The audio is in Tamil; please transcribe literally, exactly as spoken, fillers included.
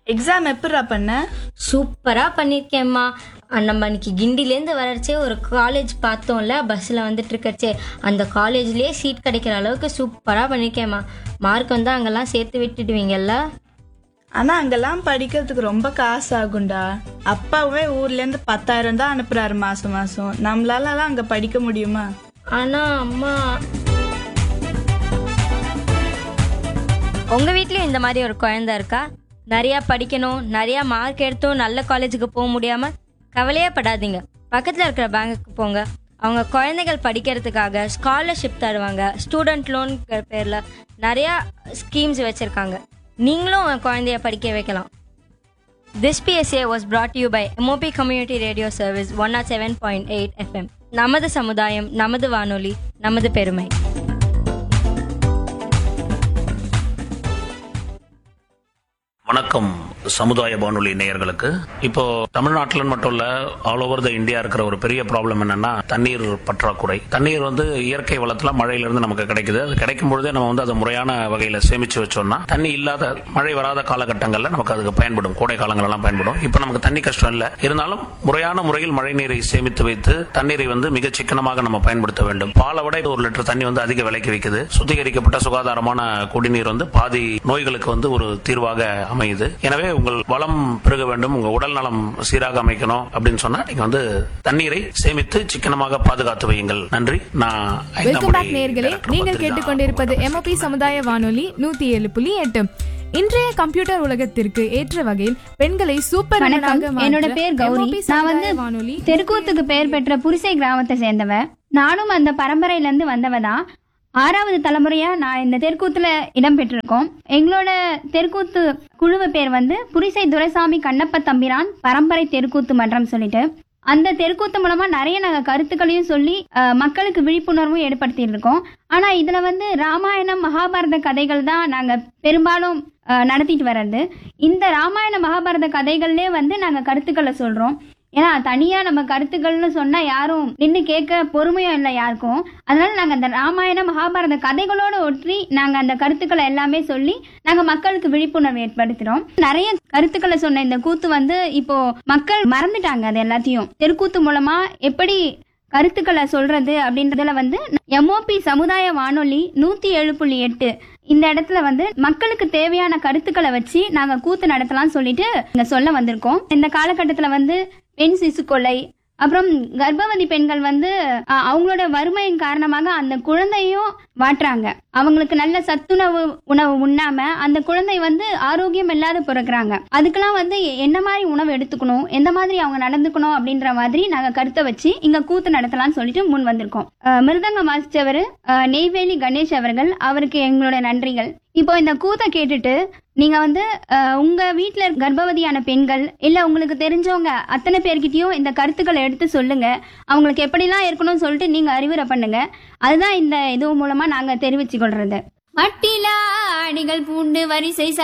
எக்ஸாம் எப்படிடா பண்ண? சூப்பரா பண்ணிருக்கேம்மா. நம்ம அன்னைக்கு கிண்டிலேருந்து வரச்சே ஒரு காலேஜ் பார்த்தோம்ல, பஸ்ஸில் வந்துட்டு இருக்கச்சே அந்த காலேஜ்லேயே சீட் கிடைக்கிற அளவுக்கு சூப்பராக பண்ணியிருக்கேம்மா. மார்க் வந்து அங்கெல்லாம் சேர்த்து விட்டுடுவீங்கல்ல? ஆனா அங்கெல்லாம் படிக்கிறதுக்கு ரொம்ப காசு ஆகும்டா. அப்பாவே ஊர்ல இருந்து பத்தாயிரம் தான் அனுப்புறாரு மாசம் மாசம். நம்மளால அங்க படிக்க முடியுமா? ஆனால் அம்மா, உங்கள் வீட்லேயும் இந்த மாதிரி ஒரு குழந்தை இருக்கா? நிறையா படிக்கணும், நிறையா மார்க் எடுத்தும் நல்ல காலேஜுக்கு போக முடியாமல் கவலையே படாதீங்க. பக்கத்தில் இருக்கிற பேங்குக்கு போங்க. அவங்க குழந்தைகள் படிக்கிறதுக்காக ஸ்காலர்ஷிப் தருவாங்க. ஸ்டூடெண்ட் லோன் பேரில் நிறையா ஸ்கீம்ஸ் வச்சுருக்காங்க. நீங்களும் உங்கள் குழந்தைய படிக்க வைக்கலாம். This P S A was brought to you by M O P Community Radio Service one oh seven point eight F M. நமது சமுதாயம், நமது வானொலி, நமது பெருமை. வணக்கம் சமுதாய வானொலி நேயர்களுக்கு. இப்போ தமிழ்நாட்டில் மட்டும் இல்ல, ஆல் ஓவர் த இந்தியா இருக்கிற ஒரு பெரிய ப்ராப்ளம் என்னன்னா தண்ணீர் பற்றாக்குறை. தண்ணீர் வந்து இயற்கை வளத்துல மழையிலிருந்து நமக்கு கிடைக்குது. அது கிடைக்கும் பொழுதே நம்ம வந்து அதை முறையான வகையில சேமிச்சு வச்சோம்னா தண்ணி இல்லாத மழை வராத காலகட்டங்கள்ல நமக்கு அதுக்கு பயன்படும். கோடை காலங்கள் எல்லாம் பயன்படும். இப்போ நமக்கு தண்ணி கஷ்டம் இல்லை, இருந்தாலும் முறையான முறையில் மழை நீரை சேமித்து வைத்து தண்ணீரை வந்து மிக சிக்கனமாக நம்ம பயன்படுத்த வேண்டும். பாலை விட ஒரு லிட்டர் தண்ணி வந்து அதிக விலைக்கு விற்குது. சுத்திகரிக்கப்பட்ட சுகாதாரமான குடிநீர் வந்து பாதி நோய்களுக்கு வந்து ஒரு தீர்வாக அமையுது. எனவே உங்கள் வளம் பெருக வேண்டும், உங்க உடல் நலம் சீராக அமைக்கணும் அப்படின்னு சொன்னா நீங்க வந்து தண்ணீரை சேமித்து சிக்கனமாக பாதுகாத்து வையுங்கள். நன்றி. நான் வெல்கம் பேக் நேயர்களே, நீங்கள் கேட்டுக்கொண்டிருப்பது M O P சமுதாய வானொலி நூத்தி ஏழு புள்ளி எட்டு. இன்றைய கம்ப்யூட்டர் உலகத்திற்கு ஏற்ற வகையில் பெண்களை சூப்பர். வணக்கம், என்னோட பேர் கௌரி. நான் வந்து தெருக்கூத்துக்கு பெயர் பெற்ற புரிசை கிராமத்தை சேர்ந்தவ. நானும் அந்த பரம்பரையில இருந்து வந்தவ தான். ஆறாவது தலைமுறையா நான் இந்த தெருக்கூத்துல இடம் பெற்றிருக்கோம். எங்களோட தெருக்கூத்து குழுவு பேர் வந்து புரிசை துரைசாமி கண்ணப்ப தம்பிரான் பரம்பரை தெருக்கூத்து மன்றம் சொல்லிட்டு. அந்த தெருக்கூத்து மூலமா நிறைய நாங்க கருத்துக்களையும் சொல்லி மக்களுக்கு விழிப்புணர்வும் ஏற்படுத்தி இருக்கோம். ஆனா இதுல வந்து ராமாயணம் மகாபாரத கதைகள் தான் நாங்க பெரும்பாலும் நடத்திட்டு வர்றது. இந்த ராமாயண மகாபாரத கதைகள்லயே வந்து நாங்க கருத்துக்களை சொல்றோம். ஏன்னா தனியா நம்ம கருத்துக்கள்னு சொன்னா யாரும் நின்று கேட்க பொறுமையும் இல்லை யாருக்கும். அதனால நாங்க அந்த ராமாயண மகாபாரத கதைகளோட ஒற்றி நாங்க அந்த கருத்துக்களை எல்லாமே சொல்லி நாங்க மக்களுக்கு விழிப்புணர்வு ஏற்படுத்துறோம். நிறைய கருத்துக்களை சொன்ன இந்த கூத்து வந்து இப்போ மக்கள் மறந்துட்டாங்க. அது எல்லாத்தையும் தெருக்கூத்து மூலமா எப்படி கருத்துக்களை சொல்றது அப்படின்றதுல வந்து M O P சமுதாய வானொலி நூத்தி ஏழு புள்ளி எட்டு இந்த இடத்துல வந்து மக்களுக்கு தேவையான கருத்துக்களை வச்சு நாங்க கூத்து நடத்தலாம் சொல்லிட்டு இங்க சொல்ல வந்திருக்கோம். இந்த காலகட்டத்துல வந்து பெண் சிசு கொலை, அப்புறம் கர்ப்பவதி பெண்கள் வந்து அவங்களோட வறுமையின் காரணமாக அந்த குழந்தையும் வாட்டுறாங்க. அவங்களுக்கு நல்ல சத்துணவு உணவு உண்ணாம அந்த குழந்தை வந்து ஆரோக்கியம் இல்லாத பிறகுறாங்க. அதுக்கெல்லாம் வந்து என்ன மாதிரி உணவு எடுத்துக்கணும், எந்த மாதிரி அவங்க நடந்துக்கணும் அப்படின்ற மாதிரி நாங்க கருத்தை வச்சு இங்க கூத்து நடத்தலாம்னு சொல்லிட்டு முன் வந்திருக்கோம். மிருதங்க வாசிச்சவர் நெய்வேலி கணேஷ் அவர்கள், அவருக்கு எங்களோட நன்றிகள். இப்போ இந்த கூத்தை கேட்டுட்டு நீங்க வந்து உங்க வீட்டுல கர்ப்பவதியான பெண்கள் இல்ல உங்களுக்கு தெரிஞ்சவங்க அத்தனை பேர்கிட்டயும் இந்த கருத்துக்களை எடுத்து சொல்லுங்க. அவங்களுக்கு எப்படிலாம் இருக்கணும்னு சொல்லிட்டு நீங்க அறிவுரை பண்ணுங்க. அதுதான் இந்த இது மூலமா நாங்க தெரிவிச்சு கொள்றது. மட்டிலா அடிகள் பூண்டு வரிசை